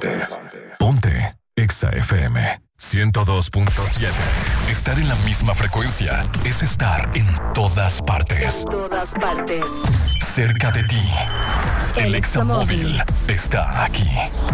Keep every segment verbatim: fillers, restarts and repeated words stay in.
partes. Ponte Exa F M ciento dos punto siete. Estar en la misma frecuencia es estar en todas partes. En todas partes. Cerca de ti. El, El Exa Móvil está aquí.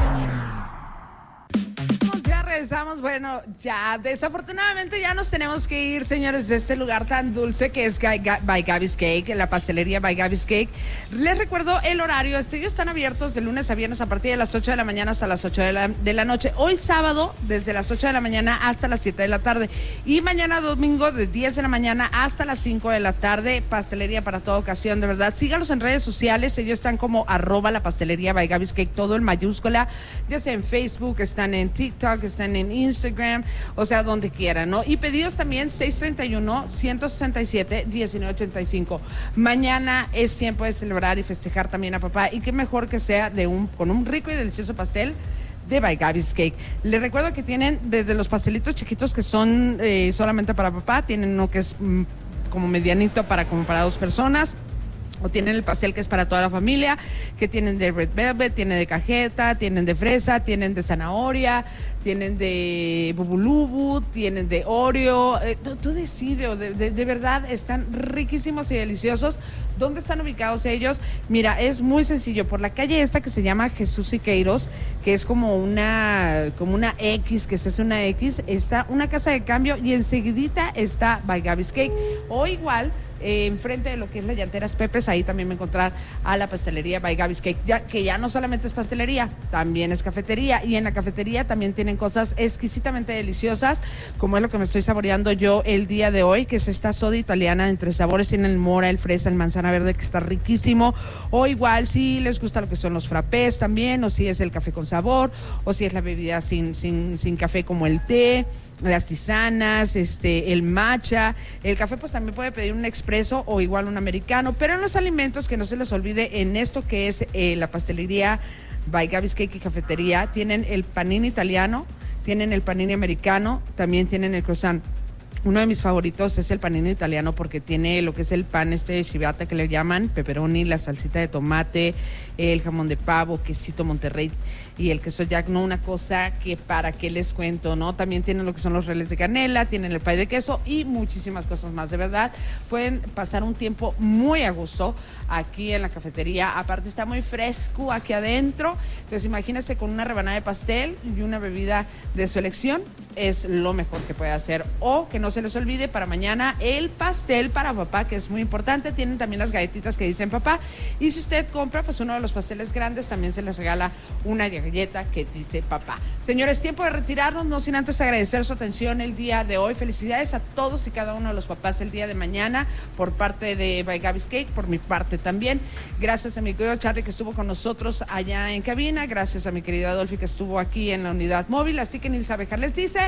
Ya regresamos, bueno, ya desafortunadamente ya nos tenemos que ir, señores, de este lugar tan dulce que es By Gabby's Cake, la pastelería By Gabby's Cake. Les recuerdo el horario, ellos están abiertos de lunes a viernes a partir de las ocho de la mañana hasta las ocho de la, de la noche. Hoy sábado, desde las ocho de la mañana hasta las siete de la tarde. Y mañana domingo, de diez de la mañana hasta las cinco de la tarde, pastelería para toda ocasión, de verdad. Sígalos en redes sociales, ellos están como arroba la pastelería By Gabby's Cake, todo en mayúscula, ya sea en Facebook, están en TikTok, están en Instagram, o sea, donde quieran, ¿no? Y pedidos también seis treinta y uno, ciento sesenta y siete, diecinueve ochenta y cinco. Mañana es tiempo de celebrar y festejar también a papá, y qué mejor que sea de un con un rico y delicioso pastel de By Gabby's Cake. Les recuerdo que tienen desde los pastelitos chiquitos que son eh, solamente para papá, tienen uno que es mm, como medianito para como para dos personas, o tienen el pastel que es para toda la familia, que tienen de red velvet, tienen de cajeta, tienen de fresa, tienen de zanahoria, tienen de bubulubu, tienen de Oreo, eh, tú, tú decides, de, de, de verdad están riquísimos y deliciosos. ¿Dónde están ubicados ellos? Mira, es muy sencillo, por la calle esta que se llama Jesús Siqueiros, que es como una, como una X, que se hace una X, está una casa de cambio y enseguidita está By Gabby's Cake, o igual, Eh, enfrente de lo que es la Llanteras Pepes, ahí también me encontrar a la pastelería By Gabby's Cake, ya, que ya no solamente es pastelería, también es cafetería, y en la cafetería también tienen cosas exquisitamente deliciosas, como es lo que me estoy saboreando yo el día de hoy, que es esta soda italiana entre sabores, tienen el mora, el fresa, el manzana verde, que está riquísimo, o igual si les gusta lo que son los frappés también, o si es el café con sabor, o si es la bebida sin, sin, sin café como el té, las tisanas, este, el matcha, el café pues también puede pedir un expreso o igual un americano, pero en los alimentos que no se les olvide en esto que es eh, la pastelería By Gabby's Cake y cafetería, tienen el panini italiano, tienen el panini americano, también tienen el croissant. Uno de mis favoritos es el panini italiano porque tiene lo que es el pan este de ciabatta que le llaman, pepperoni, la salsita de tomate, el jamón de pavo, quesito Monterrey y el queso Jack, no, una cosa que para qué les cuento, ¿no? También tienen lo que son los reles de canela, tienen el pay de queso y muchísimas cosas más, de verdad. Pueden pasar un tiempo muy a gusto aquí en la cafetería, aparte está muy fresco aquí adentro, entonces imagínense con una rebanada de pastel y una bebida de su elección, es lo mejor que puede hacer. O que no se les olvide para mañana el pastel para papá, que es muy importante, tienen también las galletitas que dicen papá, y si usted compra pues uno de los pasteles grandes, también se les regala una galleta que dice papá. Señores, tiempo de retirarnos, no sin antes agradecer su atención el día de hoy. Felicidades a todos y cada uno de los papás el día de mañana, por parte de By Gabby's Cake, por mi parte también. Gracias a mi querido Charlie que estuvo con nosotros allá en cabina, gracias a mi querido Adolfi que estuvo aquí en la unidad móvil, así que Nilsa Bejar les dice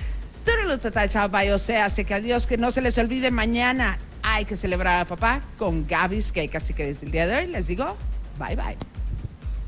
o sea, así que adiós, que no se les olvide, mañana hay que celebrar a papá con Gabby's Cake, así que desde el día de hoy les digo bye bye.